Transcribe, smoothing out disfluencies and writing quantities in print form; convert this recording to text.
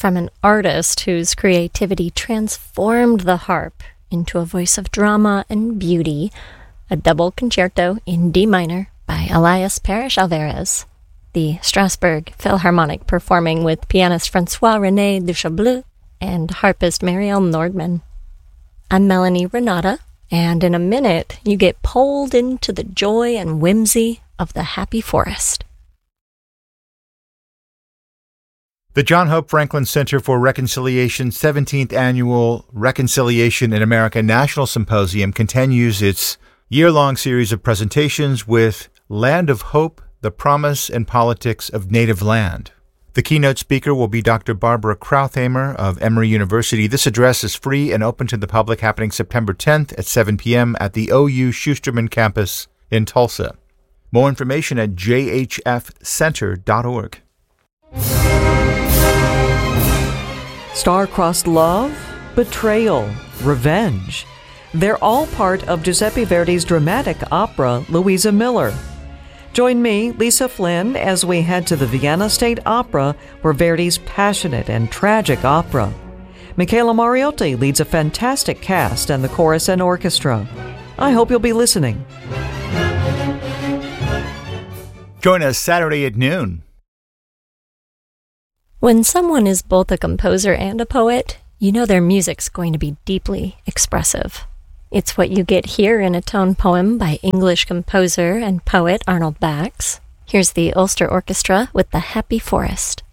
from an artist whose creativity transformed the harp into a voice of drama and beauty, a double concerto in D minor by Elias Parrish Alvarez, the Strasbourg Philharmonic performing with pianist François-René Duchableux and harpist Marielle Nordman. I'm Melanie Renata, and in a minute you get pulled into the joy and whimsy of the happy forest. The John Hope Franklin Center for Reconciliation's 17th Annual Reconciliation in America National Symposium continues its year-long series of presentations with Land of Hope, the Promise and Politics of Native Land. The keynote speaker will be Dr. Barbara Krauthamer of Emory University. This address is free and open to the public, happening September 10th at 7 p.m. at the OU Schusterman campus in Tulsa. More information at jhfcenter.org. Star-crossed love, betrayal, revenge. They're all part of Giuseppe Verdi's dramatic opera, Louisa Miller. Join me, Lisa Flynn, as we head to the Vienna State Opera for Verdi's passionate and tragic opera. Michaela Mariotti leads a fantastic cast and the chorus and orchestra. I hope you'll be listening. Join us Saturday at noon. When someone is both a composer and a poet, you know their music's going to be deeply expressive. It's what you get here in a tone poem by English composer and poet Arnold Bax. Here's the Ulster Orchestra with The Happy Forest.